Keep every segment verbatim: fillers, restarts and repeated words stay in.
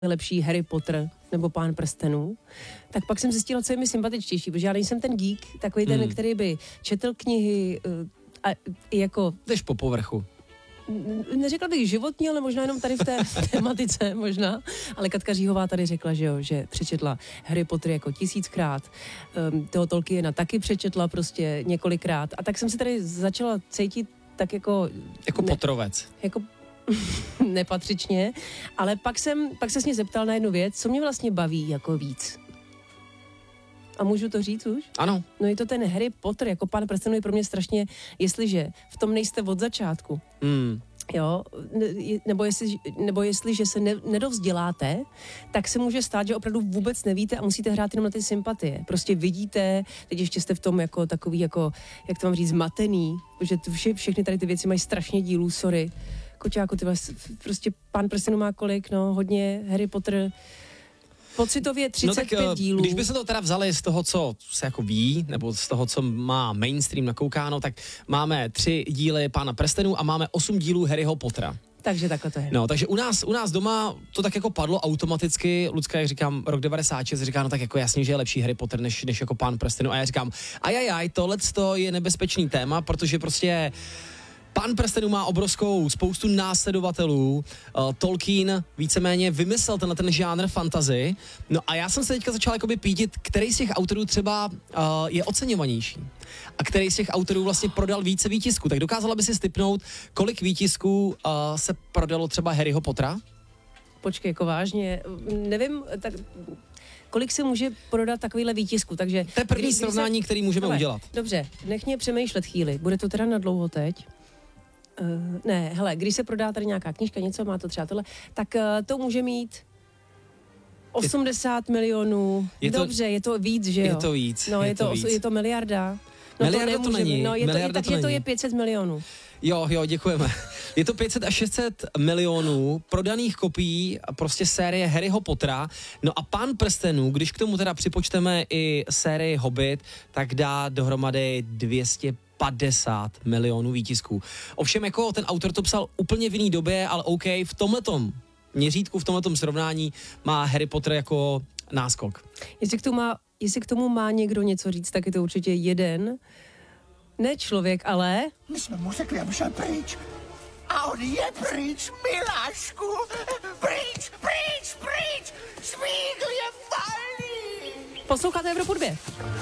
lepší Harry Potter nebo Pán prstenů, tak pak jsem zjistila, co je mi sympatičtější, protože já nejsem ten geek, takový ten, hmm. který by četl knihy a jako... Jdeš po povrchu. Neřekla bych životní, ale možná jenom tady v té tematice, možná. Ale Katka Říhová tady řekla, že jo, že přečetla Harry Potter jako tisíckrát. Um, toho Tolkiena taky přečetla prostě několikrát. A tak jsem se tady začala cítit tak jako... Jako ne, potrovec. Jako nepatřičně. Ale pak jsem, pak se s ní zeptal na jednu věc, co mě vlastně baví jako víc. A můžu to říct už? Ano. No je to ten Harry Potter, jako Pán prstenů je pro mě strašně, jestliže v tom nejste od začátku, mm. jo, nebo, jestli, nebo jestliže se ne, nedovzděláte, tak se může stát, že opravdu vůbec nevíte a musíte hrát jenom na ty sympatie. Prostě vidíte, teď ještě jste v tom jako takový, jako, jak to mám říct, zmatený, protože vše, všechny tady ty věci mají strašně dílů, sorry. Koťáku, ty vás, prostě Pán prstenů má kolik, no, hodně, Harry Potter... Pocitově třicet pět no tak, dílů. Když by se to teda vzali z toho, co se jako ví, nebo z toho, co má mainstream nakoukáno, tak máme tři díly Pána prstenů a máme osm dílů Harryho Pottera. Takže takhle to je. No, takže u nás, u nás doma to tak jako padlo automaticky. Lucka, jak říkám, rok devadesát šest, říká, no tak jako jasně, že je lepší Harry Potter než, než jako Pán prstenů. A já říkám, ajajaj, tohleto je nebezpečný téma, protože prostě Pán prstenů má obrovskou spoustu následovatelů. Uh, Tolkien víceméně vymyslel tenhle ten žánr fantasy. No a já jsem se teďka začal jakoby pídit, který z těch autorů třeba uh, je oceňovanější. A který z těch autorů vlastně prodal více výtisků. Tak dokázala by si stipnout, kolik výtisků uh, se prodalo třeba Harryho Pottera? Počkej, jako vážně, nevím, tak... Kolik se může prodat takovýhle výtisku, takže... To je první kdy, srovnání, se... který můžeme Dobře, udělat. Dobře, nech mě přemýšlet chvíli. Bude to teda na dlouho teď? Uh, ne, hele, když se prodá tady nějaká knížka, něco, má to třeba tohle, tak uh, to může mít osmdesát je, milionů. Je to, Dobře, je to víc, že jo? Je to víc. No, je, je, to, to, víc. je to miliarda. No miliarda to, to není. No, je to, miliarda takže to, to je pět set milionů. Jo, jo, děkujeme. Je to pět set až šest set milionů prodaných kopií prostě série Harryho Pottera. No a Pán prstenů, když k tomu teda připočteme i sérii Hobbit, tak dá dohromady dvě stě padesát milionů výtisků. Ovšem jako ten autor to psal úplně v jiný době, ale OK, v tomhletom měřítku, v tomhletom srovnání má Harry Potter jako náskok. Jestli k tomu má, jestli k tomu má někdo něco říct, tak je to určitě jeden, ne člověk, ale... My jsme mu řekli, aby šel pryč. A on je pryč, milášku. Pryč, pryč, pryč. Smígl je falný. Posloucháte Evropu dvě.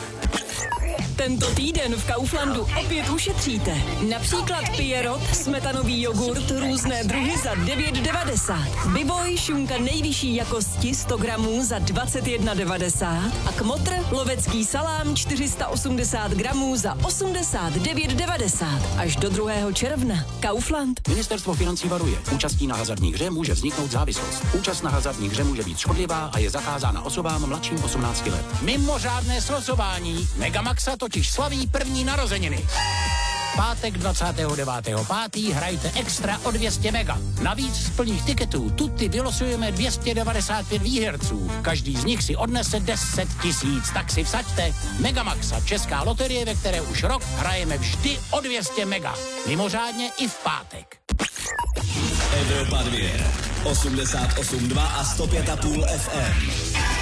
Tento týden v Kauflandu opět ušetříte. Například Pierrot, smetanový jogurt, různé druhy za devět devadesát. Biboj, šunka nejvyšší jakosti sto gramů za dvacet jedna devadesát. A Kmotr, lovecký salám čtyři sta osmdesát gramů za osmdesát devět devadesát. Až do druhého června. Kaufland. Ministerstvo financí varuje. Účastí na hazardní hře může vzniknout závislost. Účast na hazardní hře může být škodlivá a je zakázána osobám mladším osmnácti let. Mimořádné slosování. Megamaxa totiž slaví první narozeniny. Pátek dvacátého devátého pátého hrajte extra o dvě stě mega. Navíc z plných tiketů tuty vylosujeme dvě stě devadesát pět výherců. Každý z nich si odnese deset tisíc, tak si vsaďte. Megamaxa, česká loterie, ve které už rok hrajeme vždy o dvě stě mega. Mimořádně i v pátek. Evropa dvě, osmdesát osm dva a sto pět a půl F M.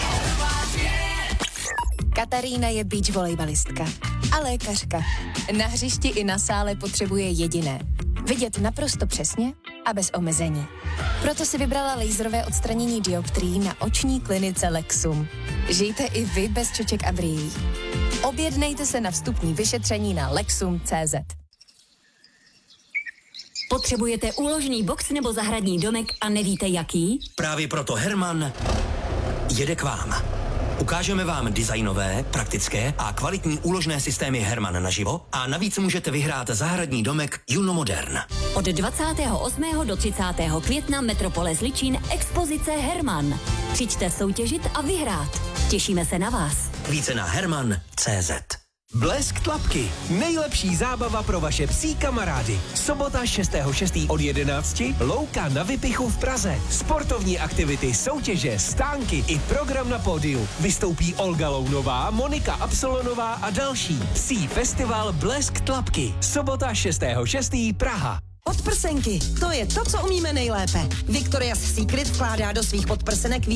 Katarína je beach volejbalistka a lékařka. Na hřišti i na sále potřebuje jediné. Vidět naprosto přesně a bez omezení. Proto si vybrala laserové odstranění dioptrií na oční klinice Lexum. Žijte i vy bez čoček a brýlí. Objednejte se na vstupní vyšetření na lexum tečka cé zet. Potřebujete úložný box nebo zahradní domek a nevíte jaký? Právě proto Herman jede k vám. Ukážeme vám designové, praktické a kvalitní úložné systémy Herman naživo a navíc můžete vyhrát zahradní domek Juno Modern. Od dvacátého osmého do třicátého května Metropole Zličín expozice Herman. Přijďte soutěžit a vyhrát. Těšíme se na vás. Více na herman tečka cé zet. Blesk Tlapky. Nejlepší zábava pro vaše psí kamarády. Sobota šestého šestého od jedenácti. Louka na Vypichu v Praze. Sportovní aktivity, soutěže, stánky i program na pódiu. Vystoupí Olga Lounová, Monika Absolonová a další. Psí festival Blesk Tlapky. Sobota šestého šestého Praha. Podprsenky, to je to, co umíme nejlépe. Victoria's Secret vkládá do svých podprsenek